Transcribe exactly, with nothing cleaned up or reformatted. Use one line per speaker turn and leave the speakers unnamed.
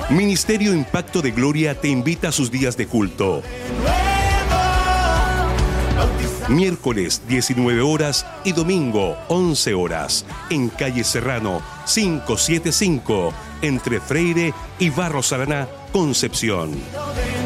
Ministerio Impacto de Gloria te invita a sus días de culto. Miércoles diecinueve horas y domingo once horas en calle Serrano quinientos setenta y cinco entre Freire y Barros Araná, Concepción.